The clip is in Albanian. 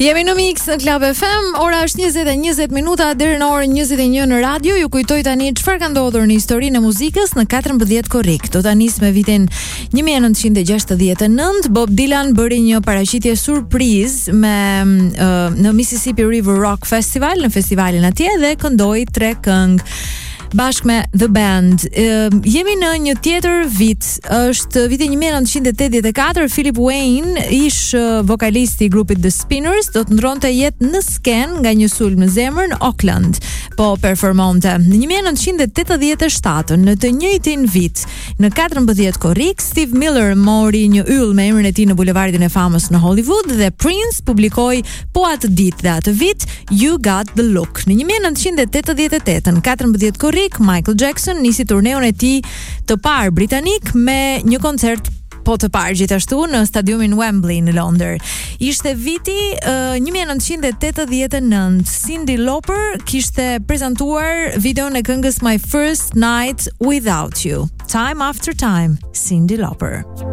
Jemi në Mix në Club FM, ora është 20:20 minuta deri në orën 21 në radio. Ju kujtoj tani çfarë ka ndodhur në historinë e muzikës në 14 korrik. Do ta nis me vitin 1969. Bob Dylan bëri një paraqitje surprizë në Mississippi River Rock Festival, në festivalin atje, dhe këndoi 3 këngë bashkë me The Band. Jemi në një tjetër vit, është viti 1984. Philip Wayne, ish vokalisti i grupit The Spinners, do të ndronte jetë në sken nga një sulm në zemër në Auckland, po performonte. Në 1987, në të njëjtin vit, në 14 korrik, Steve Miller mori një yll me emrin e tij në bulevardin e famës në Hollywood dhe Prince publikoi po atë ditë dhe atë vit You Got the Look. Në 1988, në 14 korrik, Michael Jackson nisi turneun e tij të parë britanik me një koncert po të parë gjithashtu në stadiumin Wembley në Londër. Ishte viti 1989. Cyndi Lauper kishte prezantuar videon e këngës My First Night Without You. Time After Time, Cyndi Lauper.